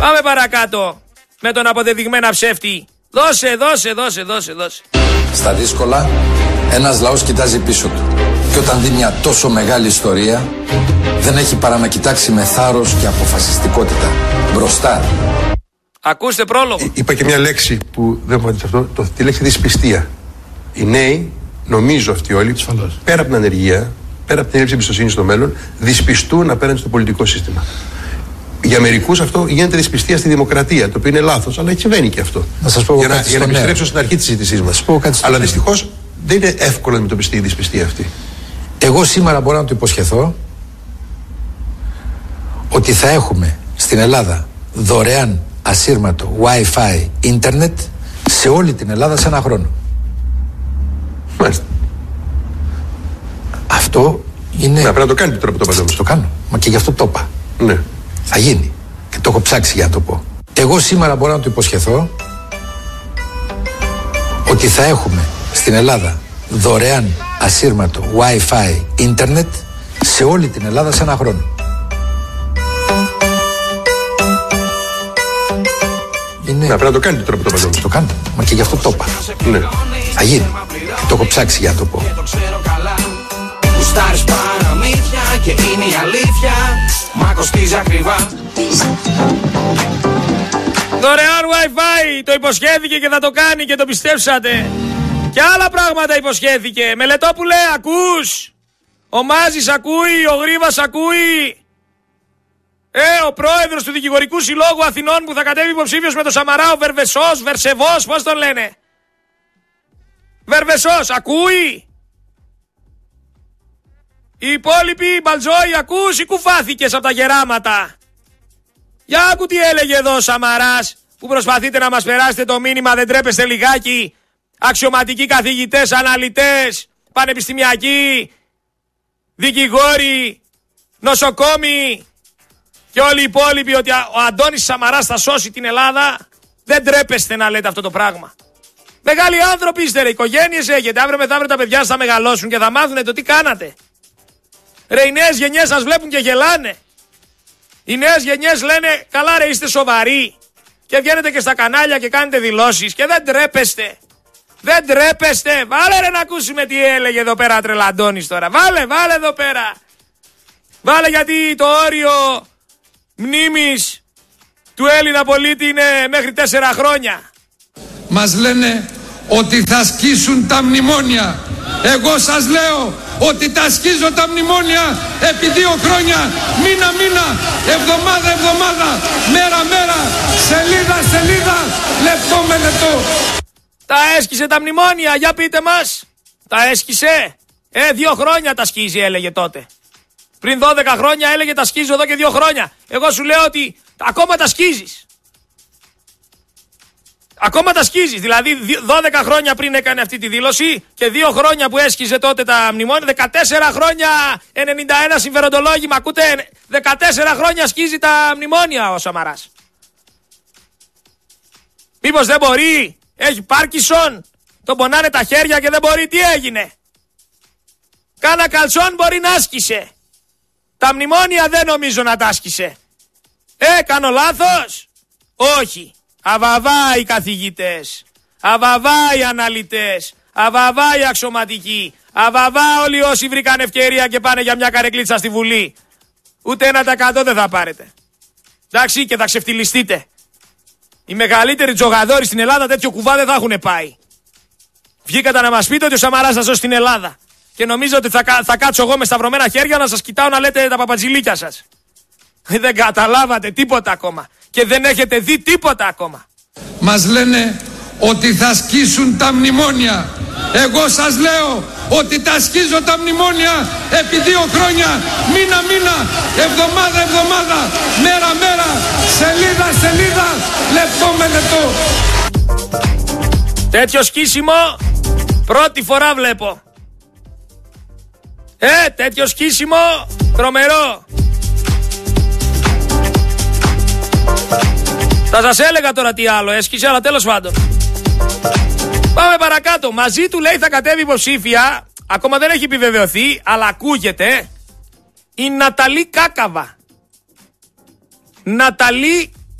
Πάμε παρακάτω με τον αποδεδειγμένα ψεύτη. Δώσε. Στα δύσκολα, ένας λαός κοιτάζει πίσω του. Και όταν δει μια τόσο μεγάλη ιστορία, δεν έχει παρά να κοιτάξει με θάρρος και αποφασιστικότητα μπροστά. Ακούστε πρόλογο. Είπα και μια λέξη που δεν μου αυτό, τη λέξη δυσπιστία. Οι νέοι, νομίζω αυτοί όλοι, πέρα από την ανεργία, πέρα από την έλλειψη εμπιστοσύνη στο μέλλον, δυσπιστούν απέναντι στο πολιτικό σύστημα. Για μερικούς αυτό γίνεται δυσπιστία στη δημοκρατία, το οποίο είναι λάθος, αλλά συμβαίνει και αυτό. Να σας πω για να επιστρέψω στην αρχή της συζήτησής μας. Αλλά δυστυχώς δεν είναι εύκολο να αντιμετωπιστεί η δυσπιστία αυτή. Εγώ σήμερα μπορώ να το υποσχεθώ ότι θα έχουμε στην Ελλάδα δωρεάν ασύρματο Wi-Fi ίντερνετ σε όλη την Ελλάδα σε ένα χρόνο. Μάλιστα. Αυτό είναι... πρέπει να το κάνει τώρα που το είπατε. Το κάνω, μα και γι' αυτό το είπα. Ναι. Θα γίνει. Και το έχω ψάξει για να το πω. Εγώ σήμερα μπορώ να το υποσχεθώ ότι θα έχουμε στην Ελλάδα δωρεάν ασύρματο Wi-Fi ίντερνετ σε όλη την Ελλάδα σε ένα χρόνο. Είναι... πρέπει να το κάνει τώρα που το είπατε. Το κάνω, μα και γι' αυτό το είπα. Ναι. Θα γίνει. Και το έχω ψάξει για να το πω. Γουστάρεις παραμύθια και είναι η αλήθεια. Μα κοστίζει ακριβά. Δωρεάν Wi-Fi το υποσχέθηκε και θα το κάνει και το πιστέψατε. Και άλλα πράγματα υποσχέθηκε. Μελετόπουλε, ακούς? Ο Μάζης ακούει, ο Γρήβας ακούει. Ο πρόεδρος του Δικηγορικού Συλλόγου Αθηνών που θα κατέβει υποψήφιος με το Σαμαρά, ο Βερβεσός, Βερσεβός, πώς τον λένε? Βερβεσός, ακούει? Οι υπόλοιποι, Μπαλτζόη, ακούς ή κουφάθηκες από τα γεράματα? Για άκου τι έλεγε εδώ ο Σαμαράς, που προσπαθείτε να μας περάσετε το μήνυμα, δεν τρέπεστε λιγάκι? Αξιωματικοί καθηγητές, αναλυτές, πανεπιστημιακοί, δικηγόροι, νοσοκόμοι και όλοι οι υπόλοιποι, ότι ο Αντώνης Σαμαράς θα σώσει την Ελλάδα. Δεν τρέπεστε να λέτε αυτό το πράγμα. Μεγάλοι άνθρωποι είστε, ρε, οικογένειες έχετε. Αύριο μεθαύριο τα παιδιά σας θα μεγαλώσουν και θα μάθουν το τι κάνατε. Ρε, οι νέες γενιές σας βλέπουν και γελάνε. Οι νέες γενιές λένε, καλά ρε, είστε σοβαροί? Και βγαίνετε και στα κανάλια και κάνετε δηλώσεις και δεν τρέπεστε. Δεν τρέπεστε. Βάλε ρε να ακούσουμε τι έλεγε εδώ πέρα Τρελαντώνης τώρα. Βάλε εδώ πέρα. Βάλε, γιατί το όριο μνήμης του Έλληνα πολίτη είναι μέχρι 4 χρόνια. Μας λένε ότι θα σκίσουν τα μνημόνια. Εγώ σας λέω ότι τα σκίζω τα μνημόνια επί 2 χρόνια, μήνα, εβδομάδα, μέρα, σελίδα, λεπτό με λεπτό. Τα έσκησε τα μνημόνια, για πείτε μας. Τα έσκησε? 2 χρόνια τα σκίζει, έλεγε τότε. Πριν 12 χρόνια έλεγε τα σκίζω εδώ και 2 χρόνια. Εγώ σου λέω ότι ακόμα τα σκίζεις. Ακόμα τα σκίζεις. Δηλαδή 12 χρόνια πριν έκανε αυτή τη δήλωση και 2 χρόνια που έσκιζε τότε τα μνημόνια. 14 χρόνια 91 συμφεροντολόγημα. Ακούτε, 14 χρόνια σκίζει τα μνημόνια ο Σαμαράς. Μήπως δεν μπορεί? Έχει Πάρκινσον? Τον πονάνε τα χέρια και δεν μπορεί? Τι έγινε? Κάνα καλσόν μπορεί να άσκησε. Τα μνημόνια δεν νομίζω να τα άσκησε. Κάνω λάθος? Όχι. Αβαβά οι καθηγητές, αβαβά οι αναλυτές, αβαβά οι αξιωματικοί, αβαβά όλοι όσοι βρήκαν ευκαιρία και πάνε για μια καρεκλίτσα στη Βουλή. Ούτε 1% δεν θα πάρετε. Εντάξει, και θα ξεφτυλιστείτε. Οι μεγαλύτεροι τζογαδόροι στην Ελλάδα τέτοιο κουβά δεν θα έχουν πάει. Βγήκατε να μας πείτε ότι ο Σαμαράς θα σώσει την Ελλάδα. Και νομίζω ότι θα κάτσω εγώ με σταυρωμένα χέρια να σας κοιτάω να λέτε τα παπατζηλίκια σας. Δεν καταλάβατε τίποτα ακόμα. Και δεν έχετε δει τίποτα ακόμα. Μας λένε ότι θα σκίσουν τα μνημόνια. Εγώ σας λέω ότι τα σκίζω τα μνημόνια επί 2 χρόνια, μήνα, εβδομάδα, μέρα, σελίδα, λεπτό με λεπτό. Τέτοιο σκίσιμο πρώτη φορά βλέπω. Τέτοιο σκίσιμο τρομερό. Θα σας έλεγα τώρα τι άλλο έσκησε, αλλά τέλος πάντων. Πάμε παρακάτω. Μαζί του λέει θα κατέβει υποψήφια. Ακόμα δεν έχει επιβεβαιωθεί, αλλά ακούγεται. Η Ναταλή Κάκαβα. Ναταλή